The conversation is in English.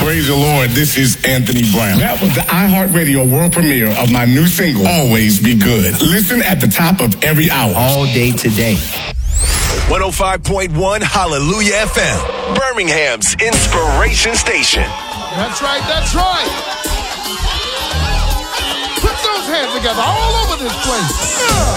Praise the Lord, this is Anthony Brown. That was the iHeartRadio world premiere of my new single, Always Be Good. Listen at the top of every hour. All day today. 105.1 Hallelujah FM, Birmingham's inspiration station. That's right, that's right. Put those hands together all over this place.